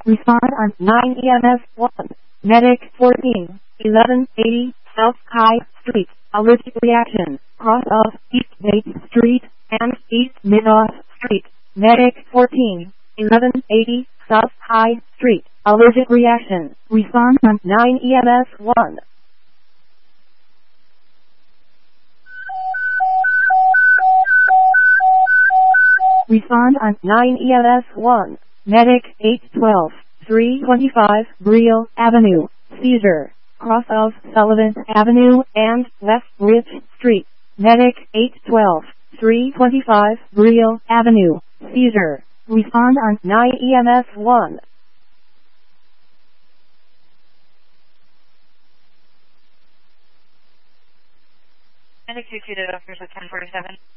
Respond on 9 EMS 1. Medic 14, 1180 South High Street. Allergic reaction. Cross of East Main Street and East Minot Street. Medic 14, 1180 South High Street. Allergic reaction. Respond on 9 EMS 1. Respond on 9 EMS 1. Medic 812, 325 Briel Avenue. Seizure. Cross of Sullivan Avenue and West Ridge Street. Medic 812, 325 Briel Avenue. Seizure. Respond on 9 EMS 1. Medic 222 to Doctors at 1047.